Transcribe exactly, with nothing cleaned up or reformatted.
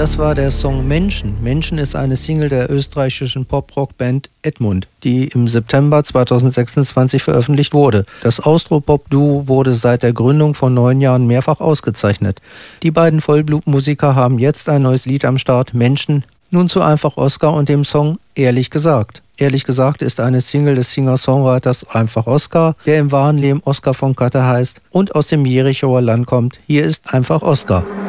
Das war der Song Menschen. Menschen ist eine Single der österreichischen Pop-Rock-Band Edmund, die im September zweitausendsechsundzwanzig veröffentlicht wurde. Das Austropop-Duo wurde seit der Gründung vor neun Jahren mehrfach ausgezeichnet. Die beiden Vollblutmusiker haben jetzt ein neues Lied am Start, Menschen. Nun zu Einfach Oskar und dem Song Ehrlich gesagt. Ehrlich gesagt ist eine Single des Singer-Songwriters Einfach Oskar, der im wahren Leben Oskar von Katte heißt und aus dem Jerichoer Land kommt. Hier ist Einfach Oskar.